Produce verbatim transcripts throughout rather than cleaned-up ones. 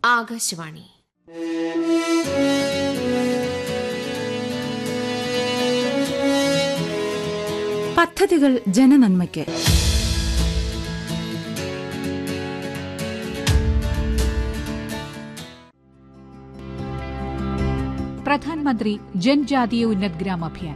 ആകാശവാണി. പദ്ധതികൾ ജനനന്മയ്ക്ക്. പ്രധാൻമന്ത്രി ജൻജാതീയ ഉന്നത് ഗ്രാം അഭിയാൻ.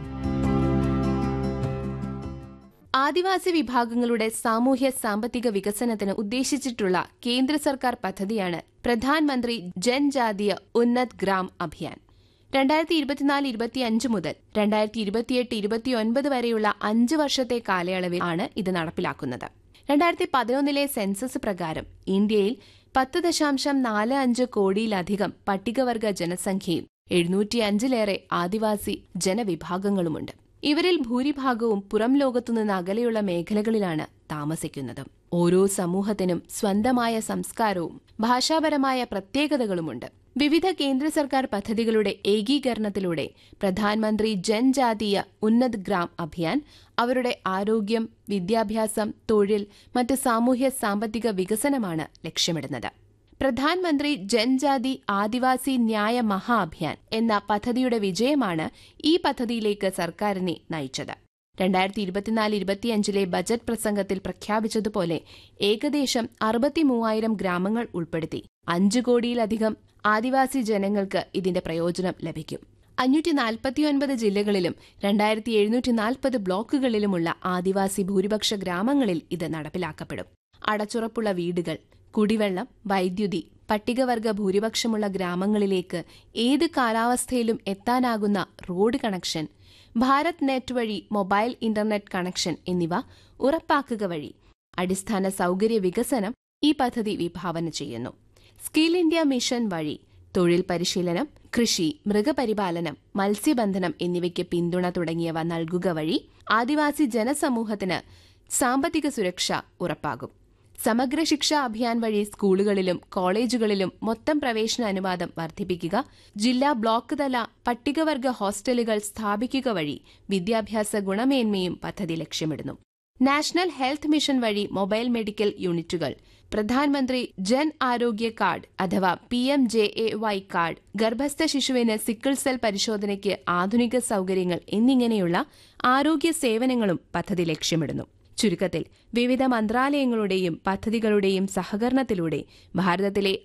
ആദിവാസി വിഭാഗങ്ങളുടെ സാമൂഹ്യ സാമ്പത്തിക വികസനത്തിന് ഉദ്ദേശിച്ചിട്ടുള്ള കേന്ദ്ര സർക്കാർ പദ്ധതിയാണ് പ്രധാൻമന്ത്രി ജൻജാതീയ ഉന്നത് ഗ്രാം അഭിയാൻ. രണ്ടായിരത്തി ഇരുപത്തിനാല് ഇരുപത്തിയഞ്ച് മുതൽ രണ്ടായിരത്തി ഇരുപത്തിയെട്ട് ഇരുപത്തിയൊൻപത് വരെയുള്ള അഞ്ച് വർഷത്തെ കാലയളവിൽ ആണ് ഇത് നടപ്പിലാക്കുന്നത്. രണ്ടായിരത്തി പതിനൊന്നിലെ സെൻസസ് പ്രകാരം ഇന്ത്യയിൽ പത്ത് ദശാംശം നാല് അഞ്ച് കോടിയിലധികം പട്ടികവർഗ ജനസംഖ്യയും എഴുന്നൂറ്റിയഞ്ചിലേറെ ആദിവാസി ജനവിഭാഗങ്ങളുമുണ്ട്. ഇവരിൽ ഭൂരിഭാഗവും പുറം ലോകത്തുനിന്ന് അകലെയുള്ള മേഖലകളിലാണ് താമസിക്കുന്നത്. ഓരോ സമൂഹത്തിനും സ്വന്തമായ സംസ്കാരവും ഭാഷാപരമായ പ്രത്യേകതകളുമുണ്ട്. വിവിധ കേന്ദ്ര സർക്കാർ പദ്ധതികളുടെ ഏകീകരണത്തിലൂടെ പ്രധാൻമന്ത്രി ജൻജാതീയ ഉന്നത് ഗ്രാം അഭിയാൻ അവരുടെ ആരോഗ്യം, വിദ്യാഭ്യാസം, തൊഴിൽ, മറ്റ് സാമൂഹ്യ സാമ്പത്തിക വികസനമാണ് ലക്ഷ്യമിടുന്നത്. പ്രധാൻമന്ത്രി ജൻജാതി ആദിവാസി ന്യായ മഹാ അഭിയാൻ എന്ന പദ്ധതിയുടെ വിജയമാണ് ഈ പദ്ധതിയിലേക്ക് സർക്കാരിനെ നയിച്ചത്. രണ്ടായിരത്തി ഇരുപത്തിനാല് ഇരുപത്തിയഞ്ചിലെ ബജറ്റ് പ്രസംഗത്തിൽ പ്രഖ്യാപിച്ചതുപോലെ ഏകദേശം അറുപത്തിമൂവായിരം ഗ്രാമങ്ങൾ ഉൾപ്പെടുത്തി അഞ്ചു കോടിയിലധികം ആദിവാസി ജനങ്ങൾക്ക് ഇതിന്റെ പ്രയോജനം ലഭിക്കും. അഞ്ഞൂറ്റി നാൽപ്പത്തിയൊൻപത് ജില്ലകളിലും രണ്ടായിരത്തി എഴുന്നൂറ്റി നാൽപ്പത് ബ്ലോക്കുകളിലുമുള്ള ആദിവാസി ഭൂരിപക്ഷ ഗ്രാമങ്ങളിൽ ഇത് നടപ്പിലാക്കപ്പെടും. അടച്ചുറപ്പുള്ള വീടുകൾ, കുടിവെള്ളം, വൈദ്യുതി, പട്ടികവർഗ ഭൂരിപക്ഷമുള്ള ഗ്രാമങ്ങളിലേക്ക് ഏത് കാലാവസ്ഥയിലും എത്താനാകുന്ന റോഡ് കണക്ഷൻ, ഭാരത് നെറ്റ് വഴി മൊബൈൽ ഇന്റർനെറ്റ് കണക്ഷൻ എന്നിവ ഉറപ്പാക്കുക വഴി അടിസ്ഥാന സൌകര്യ വികസനം ഈ പദ്ധതി വിഭാവന ചെയ്യുന്നു. സ്കിൽ ഇന്ത്യ മിഷൻ വഴി തൊഴിൽ പരിശീലനം, കൃഷി, മൃഗപരിപാലനം, മത്സ്യബന്ധനം എന്നിവയ്ക്ക് പിന്തുണ തുടങ്ങിയവ നൽകുക വഴി ആദിവാസി ജനസമൂഹത്തിന് സാമ്പത്തിക സുരക്ഷ ഉറപ്പാകും. സമഗ്ര ശിക്ഷ അഭിയാൻ വഴി സ്കൂളുകളിലും കോളേജുകളിലും മൊത്തം പ്രവേശന അനുവാദം വർദ്ധിപ്പിക്കുക, ജില്ലാ ബ്ലോക്ക് തല പട്ടികവർഗ ഹോസ്റ്റലുകൾ സ്ഥാപിക്കുക വഴി വിദ്യാഭ്യാസ ഗുണമേന്മയും പദ്ധതി ലക്ഷ്യമിടുന്നു. നാഷണൽ ഹെൽത്ത് മിഷൻ വഴി മൊബൈൽ മെഡിക്കൽ യൂണിറ്റുകൾ, പ്രധാൻമന്ത്രി ജൻ ആരോഗ്യ കാർഡ് അഥവാ P M J A Y card, ഗർഭസ്ഥ ശിശുവിന് സിക്കിൾ സെൽ പരിശോധനയ്ക്ക് ആധുനിക സൌകര്യങ്ങൾ എന്നിങ്ങനെയുള്ള ആരോഗ്യ സേവനങ്ങളും പദ്ധതി ലക്ഷ്യമിടുന്നു. ചുരുക്കത്തിൽ വിവിധ മന്ത്രാലയങ്ങളുടെയും പദ്ധതികളുടെയും സഹകരണത്തിലൂടെ ഭാരതത്തിലെ